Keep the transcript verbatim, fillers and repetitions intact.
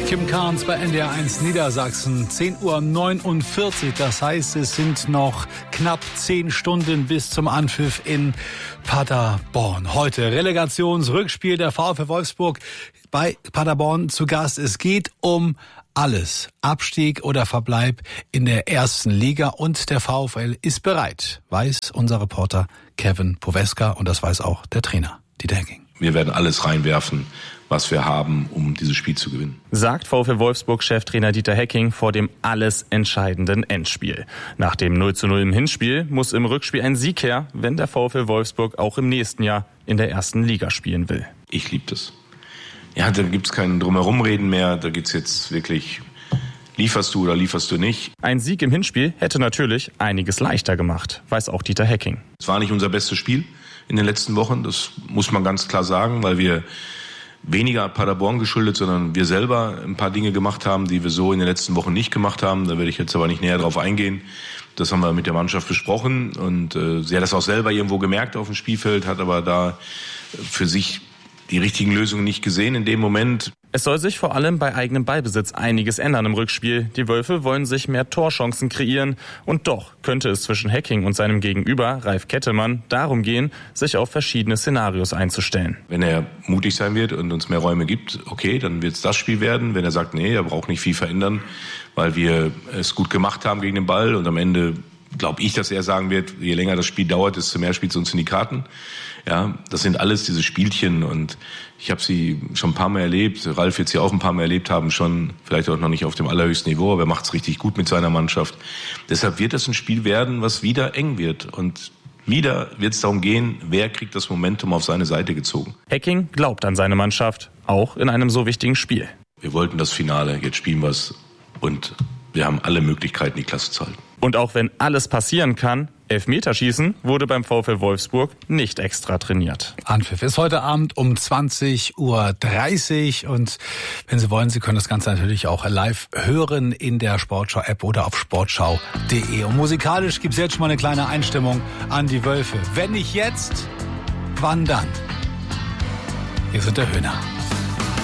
Kim Carnes bei N D R eins Niedersachsen. zehn Uhr neunundvierzig, das heißt, es sind noch knapp zehn Stunden bis zum Anpfiff in Paderborn. Heute Relegationsrückspiel der VfL Wolfsburg bei Paderborn zu Gast. Es geht um alles. Abstieg oder Verbleib in der ersten Liga, und der VfL ist bereit, weiß unser Reporter Kevin Poweska, und das weiß auch der Trainer Dieter Hecking. Wir werden alles reinwerfen, was wir haben, um dieses Spiel zu gewinnen. Sagt VfL Wolfsburg-Cheftrainer Dieter Hecking vor dem alles entscheidenden Endspiel. Nach dem null zu null im Hinspiel muss im Rückspiel ein Sieg her, wenn der VfL Wolfsburg auch im nächsten Jahr in der ersten Liga spielen will. Ich liebe das. Ja, da gibt's kein Drumherumreden mehr. Da geht's jetzt wirklich, lieferst du oder lieferst du nicht. Ein Sieg im Hinspiel hätte natürlich einiges leichter gemacht, weiß auch Dieter Hecking. Es war nicht unser bestes Spiel in den letzten Wochen, das muss man ganz klar sagen, weil wir weniger Paderborn geschuldet, sondern wir selber ein paar Dinge gemacht haben, die wir so in den letzten Wochen nicht gemacht haben. Da werde ich jetzt aber nicht näher drauf eingehen. Das haben wir mit der Mannschaft besprochen, und äh, sie hat das auch selber irgendwo gemerkt auf dem Spielfeld, hat aber da für sich die richtigen Lösungen nicht gesehen in dem Moment. Es soll sich vor allem bei eigenem Ballbesitz einiges ändern im Rückspiel. Die Wölfe wollen sich mehr Torchancen kreieren. Und doch könnte es zwischen Hecking und seinem Gegenüber, Ralf Kettemann, darum gehen, sich auf verschiedene Szenarios einzustellen. Wenn er mutig sein wird und uns mehr Räume gibt, okay, dann wird es das Spiel werden. Wenn er sagt, nee, er braucht nicht viel verändern, weil wir es gut gemacht haben gegen den Ball, und am Ende glaube ich, dass er sagen wird, je länger das Spiel dauert, desto mehr spielt es uns in die Karten. Ja, das sind alles diese Spielchen, und ich habe sie schon ein paar Mal erlebt. Ralf wird sie auch ein paar Mal erlebt haben, schon vielleicht auch noch nicht auf dem allerhöchsten Niveau, aber er macht es richtig gut mit seiner Mannschaft. Deshalb wird es ein Spiel werden, was wieder eng wird, und wieder wird es darum gehen, wer kriegt das Momentum auf seine Seite gezogen. Hecking glaubt an seine Mannschaft, auch in einem so wichtigen Spiel. Wir wollten das Finale, jetzt spielen wir es, und wir haben alle Möglichkeiten, die Klasse zu halten. Und auch wenn alles passieren kann, Elfmeterschießen wurde beim VfL Wolfsburg nicht extra trainiert. Anpfiff ist heute Abend um zwanzig Uhr dreißig, und wenn Sie wollen, Sie können das Ganze natürlich auch live hören in der Sportschau-App oder auf sportschau punkt de. Und musikalisch gibt es jetzt schon mal eine kleine Einstimmung an die Wölfe. Wenn nicht jetzt, wann dann? Hier sind der Höhner.